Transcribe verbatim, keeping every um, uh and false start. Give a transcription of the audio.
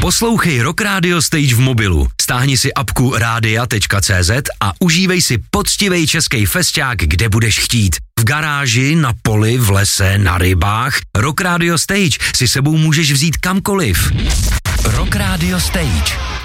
Poslouchej Rock Radio Stage v mobilu. Stáhni si apku rádia tečka cé zet a užívej si poctivej český fesťák, kde budeš chtít. V garáži, na poli, v lese, na rybách. Rock Radio Stage si sebou můžeš vzít kamkoliv. Rock Radio Stage.